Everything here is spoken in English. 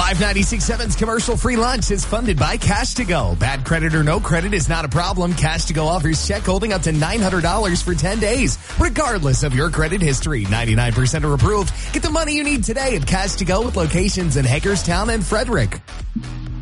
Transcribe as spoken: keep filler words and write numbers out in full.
five ninety-six point seven's commercial-free lunch is funded by Cash to Go. Bad credit or no credit is not a problem. Cash to Go offers check holding up to nine hundred dollars for ten days, regardless of your credit history. ninety-nine percent are approved. Get the money you need today at Cash to Go with locations in Hagerstown and Frederick.